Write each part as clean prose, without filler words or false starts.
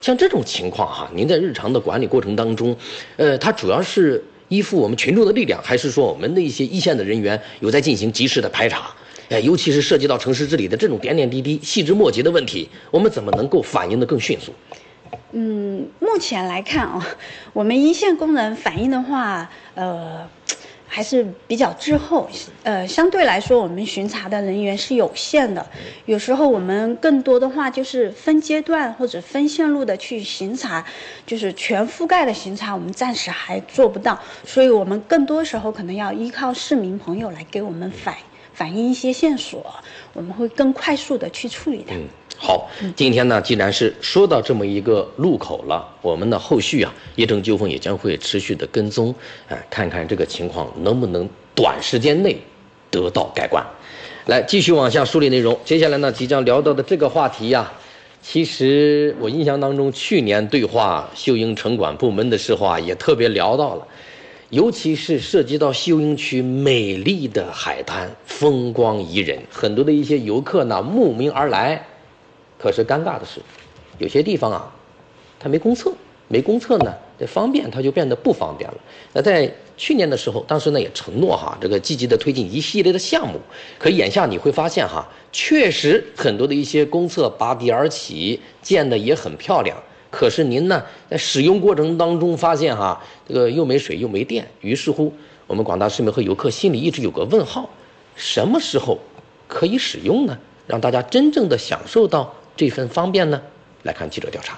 像这种情况哈，您在日常的管理过程当中，它主要是依附我们群众的力量，还是说我们的一些一线的人员有在进行及时的排查？尤其是涉及到城市治理的这种点点滴滴、细枝末节的问题，我们怎么能够反应得更迅速？ 目前来看啊，我们一线工人反映的话，还是比较滞后，相对来说，我们巡查的人员是有限的，有时候我们更多的话就是分阶段或者分线路的去巡查，就是全覆盖的巡查，我们暂时还做不到，所以我们更多时候可能要依靠市民朋友来给我们反映一些线索，我们会更快速的去处理它。 好，今天呢，既然是说到这么一个路口了，我们的后续啊，业政纠纷也将会持续的跟踪，看看这个情况能不能短时间内得到改观。来，继续往下梳理内容。接下来呢，即将聊到的这个话题呀，其实我印象当中，去年对话秀英城管部门的时候啊，也特别聊到了，尤其是涉及到秀英区美丽的海滩，风光宜人，很多的一些游客呢慕名而来。可是尴尬的是，有些地方啊，它没公厕，没公厕呢，这方便它就变得不方便了。那在去年的时候，当时呢也承诺哈，这个积极的推进一系列的项目。可眼下你会发现哈，确实很多的一些公厕拔地而起，建的也很漂亮。可是您呢，在使用过程当中发现哈，这个又没水又没电，于是乎我们广大市民和游客心里一直有个问号：什么时候可以使用呢？让大家真正的享受到这份方便呢？来看记者调查。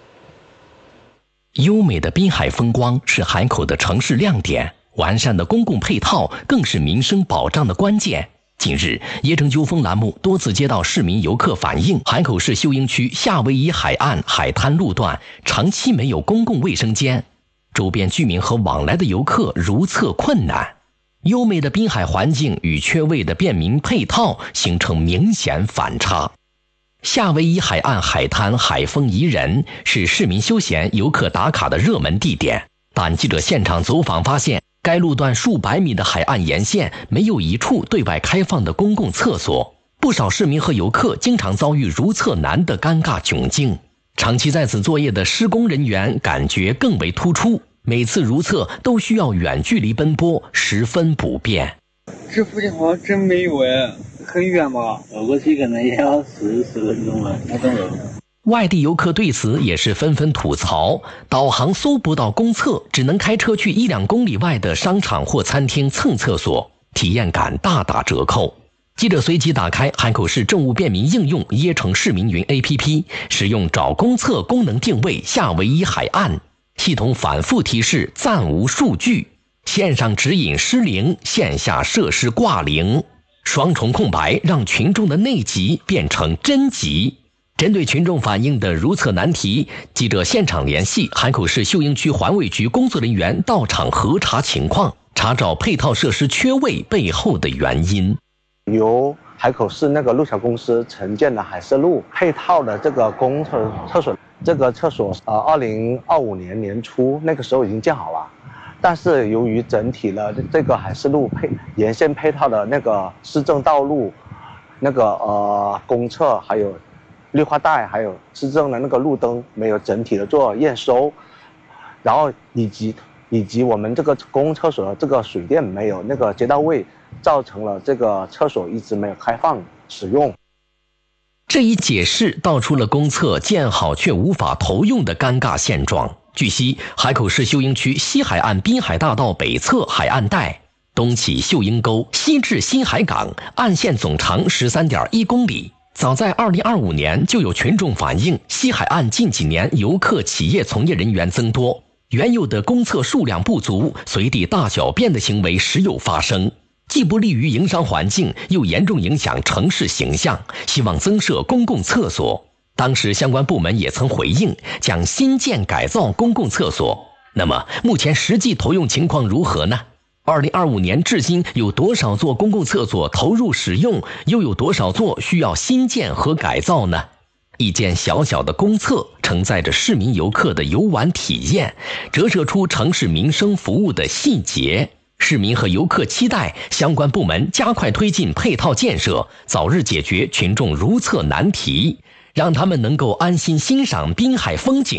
优美的滨海风光是海口的城市亮点，完善的公共配套更是民生保障的关键。近日，业政纠纷栏目多次接到市民游客反映，海口市秀英区夏威夷海岸海滩路段长期没有公共卫生间，周边居民和往来的游客如厕困难。优美的滨海环境与缺位的便民配套形成明显反差。夏威夷海岸海滩海风宜人，是市民休闲游客打卡的热门地点。但记者现场走访发现，该路段数百米的海岸沿线没有一处对外开放的公共厕所，不少市民和游客经常遭遇如厕难的尴尬窘境。长期在此作业的施工人员感觉更为突出，每次如厕都需要远距离奔波，十分不便。 这附近好像真没有哎，很远吧？ 走过去可能也要10分钟了，那栋楼。 外地游客对此也是纷纷吐槽，导航搜不到公厕，只能开车去1-2公里外的商场或餐厅蹭厕所，体验感大打折扣。记者随即打开海口市政务便民应用椰城市民云 APP， 使用找公厕功能定位夏威夷海岸，系统反复提示暂无数据，线上指引失灵，线下设施挂零，双重空白让群众的内急变成真急。针对群众反映的如厕难题，记者现场联系海口市秀英区环卫局工作人员到场核查情况，查找配套设施缺位背后的原因。 由海口市那个路桥公司承建的海事路配套的这个公厕所，这个厕所2025年年初那个时候已经建好了，但是由于整体的这个海事路沿线配套的那个市政道路，那个公厕还有绿化带，还有市政的那个路灯没有整体的做验收，然后以及我们这个公共厕所的这个水电没有那个接到位，造成了这个厕所一直没有开放使用。 这一解释道出了公厕建好却无法投用的尴尬现状。据悉，海口市秀英区西海岸滨海大道北侧海岸带，东起秀英沟，西至新海港，岸线总长13.1公里。早在2025年就有群众反映，西海岸近几年游客企业从业人员增多，原有的公厕数量不足，随地大小便的行为时有发生，既不利于营商环境，又严重影响城市形象，希望增设公共厕所。当时相关部门也曾回应，将新建改造公共厕所。那么目前实际投用情况如何呢？2025年至今有多少座公共厕所投入使用，又有多少座需要新建和改造呢？一间小小的公厕承载着市民游客的游玩体验，折射出城市民生服务的细节。市民和游客期待相关部门加快推进配套建设，早日解决群众如厕难题，让他们能够安心欣赏滨海风景。